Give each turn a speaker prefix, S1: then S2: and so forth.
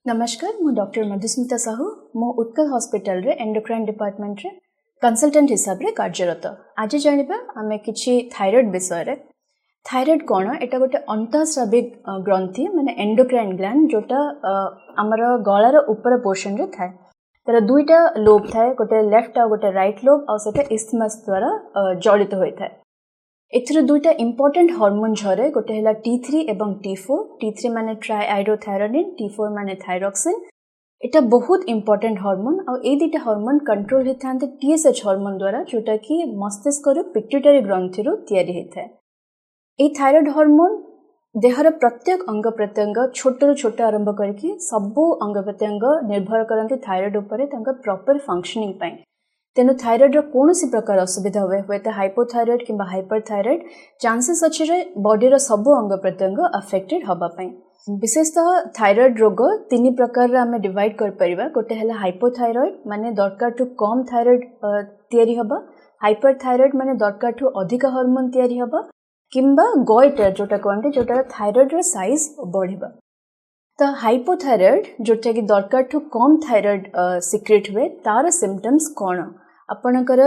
S1: नमस्कार मु डॉक्टर मधुस्मिता साहू मो उत्कल हॉस्पिटल रे एंडोक्राइन डिपार्टमेंट रे कंसल्टेंट हिसाब रे कार्यरत। आज जानिबा आमे किछि थायराइड विषय रे। थायराइड कोन एटा गोटे अंतःस्राविक ग्रंथि माने एंडोक्राइन ग्लैंड जोटा हमर गळार ऊपर पोर्शन रे थाए। तर दुईटा लोब थाए, गोटे लेफ्ट आ गोटे राइट लोब आ सेटा इस्थमस द्वारा जड़ित होय थाए। एथरे दुईटा इंपोर्टेंट हार्मोन झरे, गोटे हैला T3 एवं T4। T3 माने ट्राइआयोडोथायरोनिन, T4 माने थायरॉक्सिन। एटा बहुत इंपोर्टेंट हार्मोन आ ए दुईटा हार्मोन कंट्रोल हेथांते TSH हार्मोन द्वारा, जोटा कि मस्तिष्क रो पिट्यूटरी ग्रंथि रो तयारी हेथाय। ए थायराइड हार्मोन देहर प्रत्येक अंग प्रत्यंग छोटो छोटो आरंभ करके सबो अंग प्रत्यंग निर्भर करते थायराइड उपरे तांका प्रॉपर फंक्शनिंग पाई। तेनु थायराइड रो कोनोसी प्रकार असुविधा हुए तो हाइपोथायराइड किंबा हाइपरथायराइड चांसेस अच्छे रे बॉडी रो सबो अंग प्रत्यंग अफेक्टेड हबा पाई। विशेषतः थायराइड रोग तीन प्रकार रे हमें डिवाइड कर परिबा। गोटे हैला हाइपोथायराइड माने दरकार टू कम थायराइड तयारी हबा, हाइपरथायराइड माने दरकार टू अधिक हार्मोन तयारी हबा, किंबा गोइटर जोटा कहते जोटा थायराइड रो साइज बढ़िबा। तो हाइपोथायराइड जोटा कि दरकार टू कम थायराइड सिक्रेट हुए तार सिम्पटम्स कोन आपनकर